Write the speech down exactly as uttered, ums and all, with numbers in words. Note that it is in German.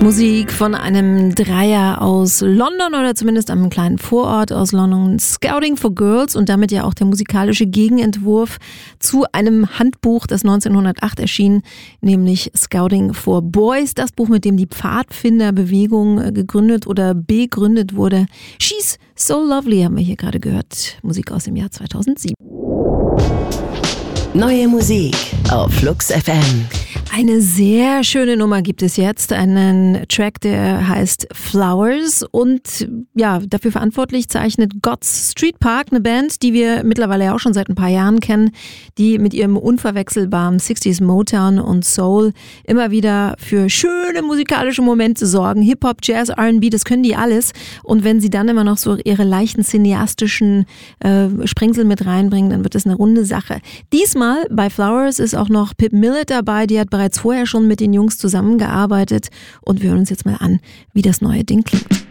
Musik von einem Dreier aus London oder zumindest einem kleinen Vorort aus London, Scouting for Girls, und damit ja auch der musikalische Gegenentwurf zu einem Handbuch, das neunzehnhundertacht erschien, nämlich Scouting for Boys, das Buch, mit dem die Pfadfinderbewegung gegründet oder begründet wurde. She's So Lovely haben wir hier gerade gehört, Musik aus dem Jahr zweitausendsieben. Neue Musik auf Flux F M. Eine sehr schöne Nummer gibt es jetzt, einen Track, der heißt Flowers, und ja, dafür verantwortlich zeichnet God's Street Park, eine Band, die wir mittlerweile ja auch schon seit ein paar Jahren kennen, die mit ihrem unverwechselbaren sixties Motown und Soul immer wieder für schöne musikalische Momente sorgen. Hip-Hop, Jazz, R and B, das können die alles, und wenn sie dann immer noch so ihre leichten cineastischen äh, Sprengsel mit reinbringen, dann wird das eine runde Sache. Diesmal bei Flowers ist auch noch Pip Millett dabei, die hat bereits vorher schon mit den Jungs zusammengearbeitet, und wir hören uns jetzt mal an, wie das neue Ding klingt.